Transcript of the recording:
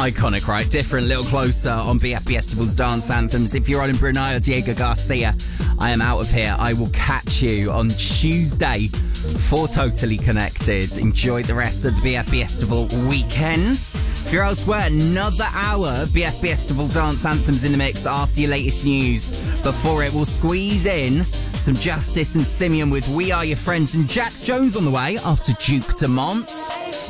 Iconic, right? Different, little closer on BF Festival's Dance Anthems. If you're on in Brunei or Diego Garcia, I am out of here. I will catch you on Tuesday for Totally Connected. Enjoy the rest of the BF Festival weekend. If you're elsewhere, another hour of BF Festival Dance Anthems in the mix after your latest news. Before it, we'll squeeze in some Justice and Simeon with We Are Your Friends, and Jax Jones on the way after Duke Dumont.